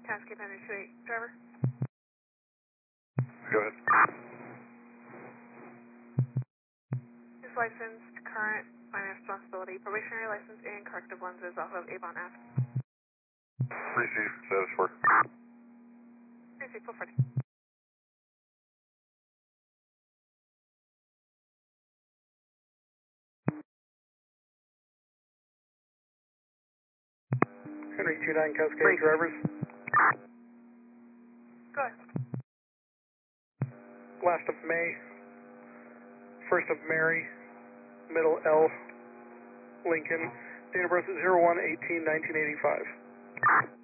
Cascade 928, driver. Go ahead. His licensed, current, finance responsibility, probationary license, and corrective lenses off of Avon Ave. Receive, status 4. Receive 440. Henry 29 Cascade drivers. Go ahead. Last of May, first of Mary, middle L, Lincoln, date of birth is 01/18/1985.